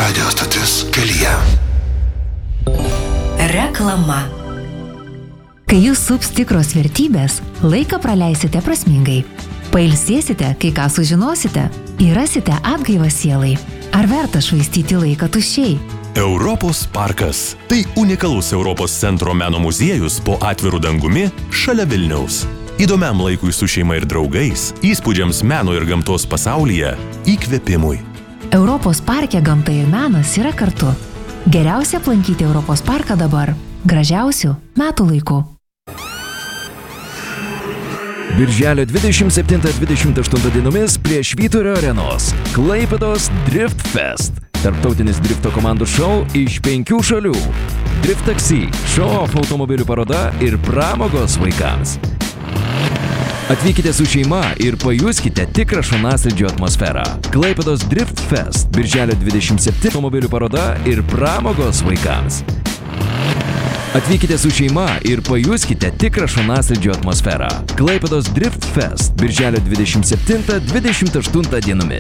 Radio stotis kelyje. Reklama. Kai jūs sups tikros vertybės, laiką praleisite prasmingai. Pailsėsite, kai ką sužinosite, įrasite atgaivą sielai. Ar verta švaistyti laiką tuščiai? Europos parkas. Tai unikalus Europos centro meno muziejus po atviru dangumi šalia Vilniaus. Įdomiam laikui su šeima ir draugais, įspūdžiams meno ir gamtos pasaulyje, įkvėpimui. Europos parke gamta ir menas yra kartu. Geriausia aplankyti Europos parką dabar. Gražiausių metų laikų. Birželio 27-28 dienomis prie Švyturio arenos Klaipėdos Drift Fest. Tarptautinis drifto komandų šou iš 5 šalių. Drift taksi, show-off automobilių paroda ir pramogos vaikams. Atvykite su šeima ir pajuskite tikrą šonaslydžio atmosferą. Klaipėdos Drift Fest. Birželio 27 automobilių paroda ir pramogos vaikams. Atvykite su šeima ir pajuskite tikrą šonaslydžio atmosferą. Klaipėdos Drift Fest. Birželio 27-28 dienomis.